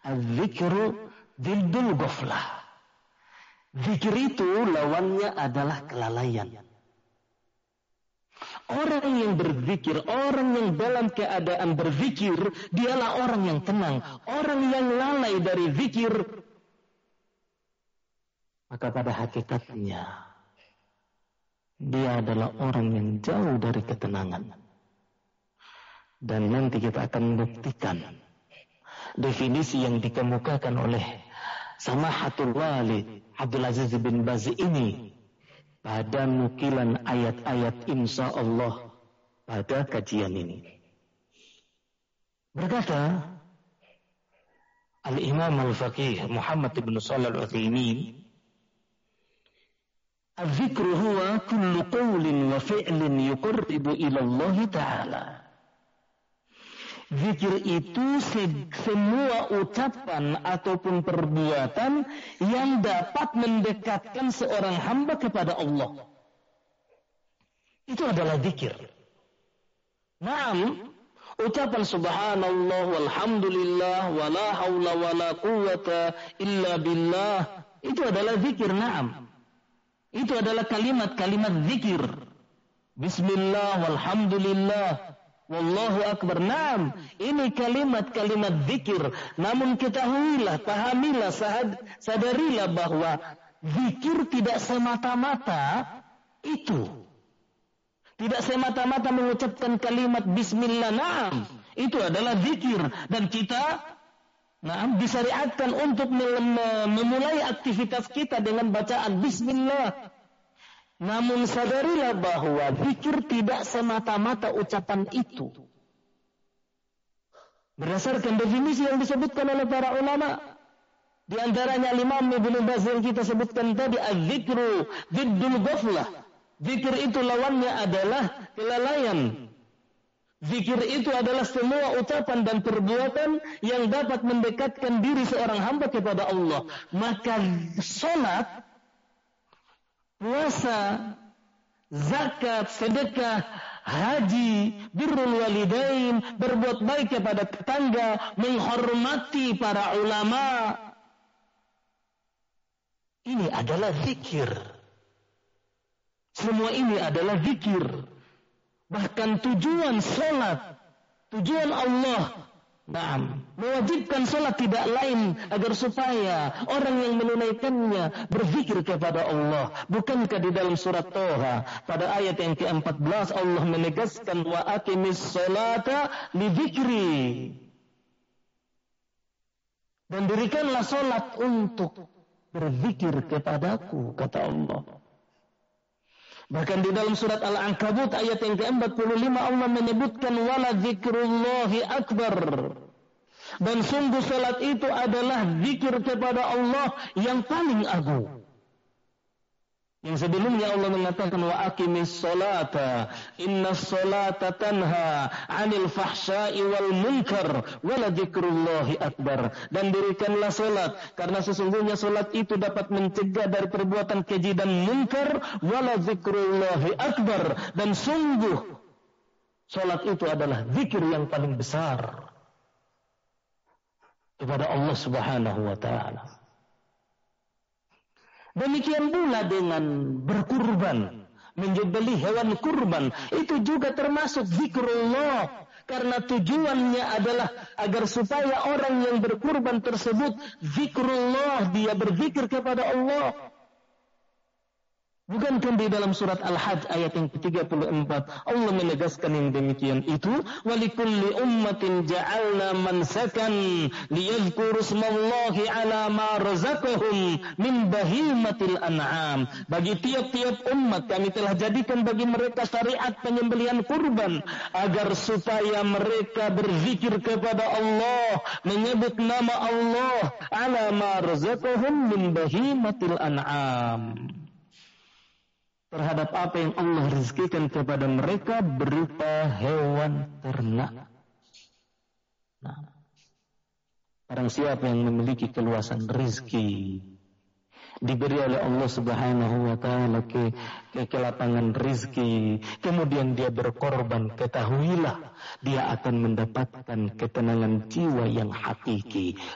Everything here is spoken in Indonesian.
Az-zikru diddul ghaflah. Zikir itu lawannya adalah kelalaian. Orang yang berzikir, orang yang dalam keadaan berzikir, dialah orang yang tenang. Orang yang lalai dari zikir, maka pada hakikatnya dia adalah orang yang jauh dari ketenangan. Dan nanti kita akan membuktikan definisi yang dikemukakan oleh Samahatul Walid Abdul Aziz bin Baz ini pada nukilan ayat-ayat insya Allah pada kajian ini. Berkata Al-Imam Al-Faqih Muhammad bin Shalih Al-Utsaimin, "Az-zikru huwa kullu qawlin wa fi'lin yuqarribu ila Allah Ta'ala." Zikir itu semua ucapan ataupun perbuatan yang dapat mendekatkan seorang hamba kepada Allah. Itu adalah zikir. Naam, ucapan subhanallah walhamdulillah wala haula wala quwata illa billah, itu adalah zikir. Naam, itu adalah kalimat-kalimat zikir. Bismillah walhamdulillah wallahu akbar. Naam, ini kalimat-kalimat zikir. Namun ketahuilah, pahamilah, sadarilah bahwa zikir tidak semata-mata itu. Tidak semata-mata mengucapkan kalimat bismillah. Naam, itu adalah zikir. Dan kita disyariatkan untuk memulai aktivitas kita dengan bacaan bismillah. Namun sadarilah bahwa zikir tidak semata-mata ucapan itu. Berdasarkan definisi yang disebutkan oleh para ulama, di antaranya Imam Ibnu Baz yang kita sebutkan tadi, az-zikru diddul ghaflah. Zikir itu lawannya adalah kelalaian. Zikir itu adalah semua ucapan dan perbuatan yang dapat mendekatkan diri seorang hamba kepada Allah. Maka salat, puasa, zakat, sedekah, haji, birrul walidain, berbuat baik kepada tetangga, menghormati para ulama, ini adalah zikir. Semua ini adalah zikir. Bahkan tujuan salat, tujuan Allah mewajibkan salat tidak lain agar supaya orang yang menunaikannya berzikir kepada Allah. Bukankah di dalam surat Toha pada ayat yang ke-14 Allah menegaskan wa aqimis salata li dzikri, dan dirikanlah salat untuk berzikir kepadaku, kata Allah. Bahkan di dalam surat Al-Ankabut ayat yang ke-45 Allah menyebutkan wala dzikrullahi akbar. Dan sungguh salat itu adalah zikir kepada Allah yang paling agung. Yang sebelumnya Allah mengatakan wa aqimis salata innas salata tanha 'anil fahsya'i wal munkar wala dzikrullahi akbar. Dan dirikanlah salat karena sesungguhnya salat itu dapat mencegah dari perbuatan keji dan munkar, wala dzikrullahi akbar, dan sungguh salat itu adalah zikir yang paling besar kepada Allah Subhanahu wa taala. Demikian pula dengan berkurban, menyembelih hewan kurban, itu juga termasuk zikrullah. Karena tujuannya adalah agar supaya orang yang berkurban tersebut zikrullah, dia berzikir kepada Allah. Bukankah di dalam surat Al-Hajj ayat yang ke-34 Allah menegaskan yang demikian itu, walikulli ummatin ja'alna mansakan liyadhkuru ismallahi ala ma razaqahum min bahimatil an'am. Bagi tiap-tiap umat kami telah jadikan bagi mereka syariat penyembelihan kurban agar supaya mereka berzikir kepada Allah, menyebut nama Allah ala ma razaqahum min bahimatil an'am, terhadap apa yang Allah rezekikan kepada mereka berupa hewan ternak. Barang siapa yang memiliki keluasan rezeki, diberi oleh Allah Subhanahu wa taala kelapangan rezeki, kemudian dia berkorban, ketahuilah dia akan mendapatkan ketenangan jiwa yang hakiki,